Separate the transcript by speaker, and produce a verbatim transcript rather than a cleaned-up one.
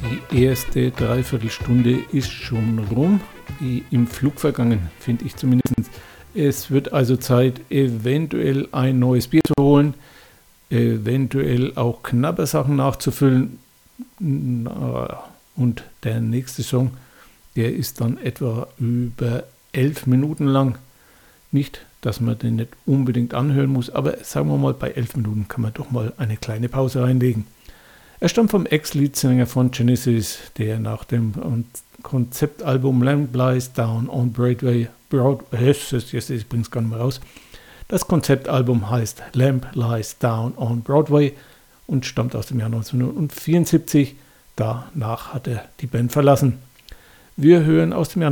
Speaker 1: Die erste Dreiviertelstunde ist schon rum, wie im Flug vergangen, finde ich zumindest. Es wird also Zeit, eventuell ein neues Bier zu holen, eventuell auch knappe Sachen nachzufüllen. Und der nächste Song, der ist dann etwa über elf Minuten lang. Nicht, dass man den nicht unbedingt anhören muss, aber sagen wir mal, bei elf Minuten kann man doch mal eine kleine Pause reinlegen. Er stammt vom Ex-Leadsänger von Genesis, der nach dem Konzeptalbum Lamb Lies Down on Broadway, Broadway jetzt, jetzt ich bring's gar nicht mehr raus. Das Konzeptalbum heißt Lamb Lies Down on Broadway und stammt aus dem Jahr neunzehnhundertvierundsiebzig. Danach hat er die Band verlassen. Wir hören aus dem Jahr